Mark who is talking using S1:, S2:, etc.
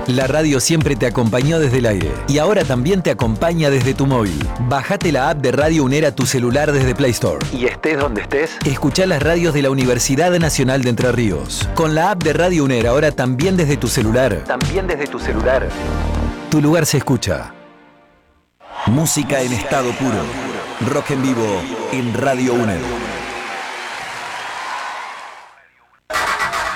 S1: La radio siempre te acompañó desde el aire y ahora también te acompaña desde tu móvil. Bajate la app de Radio UNER a tu celular desde Play Store. Y estés donde estés, escuchá las radios de la Universidad Nacional de Entre Ríos. Con la app de Radio UNER ahora también desde tu celular. Tu lugar se escucha. Música en estado puro. Rock en vivo en Radio UNER.